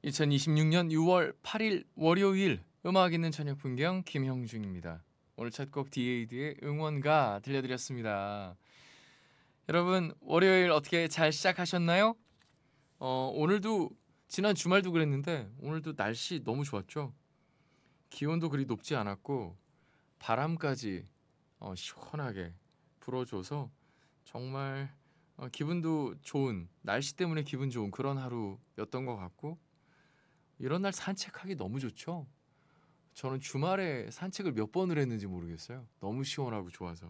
2026년 6월 8일 월요일 음악 있는 저녁 풍경 김형중입니다. 오늘 첫 곡 디에이드의 응원가 들려드렸습니다. 여러분 월요일 어떻게 잘 시작하셨나요? 오늘도 지난 주말도 그랬는데 오늘도 날씨 너무 좋았죠. 기온도 그리 높지 않았고 바람까지 시원하게 불어줘서 정말 기분도 좋은, 날씨 때문에 기분 좋은 그런 하루였던 것 같고, 이런 날 산책하기 너무 좋죠. 저는 주말에 산책을 몇 번을 했는지 모르겠어요. 너무 시원하고 좋아서.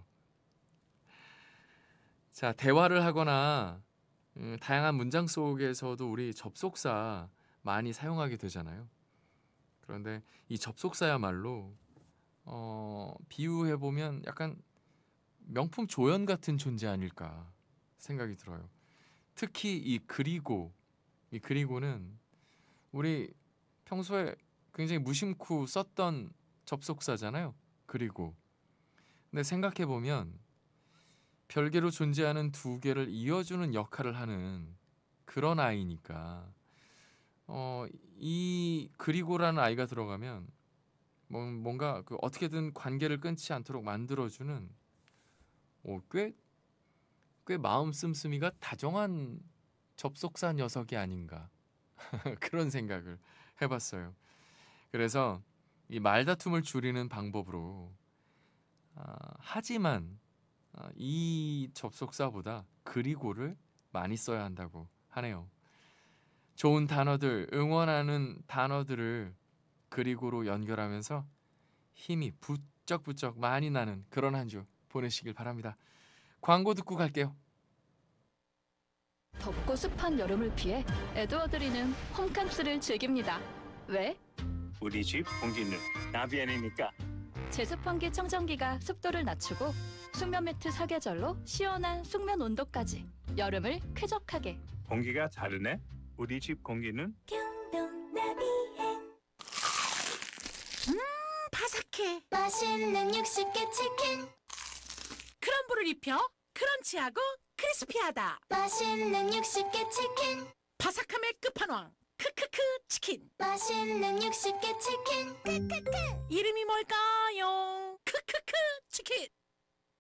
자, 대화를 하거나 다양한 문장 속에서도 우리 접속사 많이 사용하게 되잖아요. 그런데 이 접속사야말로 비유해 보면 약간 명품 조연 같은 존재 아닐까 생각이 들어요. 특히 이 그리고는 우리 평소에 굉장히 무심코 썼던 접속사잖아요. 그리고 근데 생각해 보면 별개로 존재하는 두 개를 이어주는 역할을 하는 그런 아이니까 이 그리고라는 아이가 들어가면 뭔가 그 어떻게든 관계를 끊지 않도록 만들어주는 꽤 마음 씀씀이가 다정한 접속사 녀석이 아닌가 그런 생각을 해봤어요. 그래서 이 말다툼을 줄이는 방법으로 하지만 이 접속사보다 그리고를 많이 써야 한다고 하네요. 좋은 단어들, 응원하는 단어들을 그리고로 연결하면서 힘이 부쩍부쩍 많이 나는 그런 한 주 보내시길 바랍니다. 광고 듣고 갈게요. 덥고 습한 여름을 피해 에드워드리는 홈캠프를 즐깁니다. 왜? 우리 집 공기는 나비엔이니까. 제습환기 청정기가 습도를 낮추고 숙면 매트 사계절로 시원한 숙면 온도까지 여름을 쾌적하게. 공기가 다르네. 우리 집 공기는 바삭해. 맛있는 60개 치킨 크럼블을 입혀 크런치하고 크리스피하다. 맛있는 60개 치킨 바삭함의 끝판왕 크크크 치킨. 맛있는 60개 치킨 크크크 이름이 뭘까요? 크크크 치킨.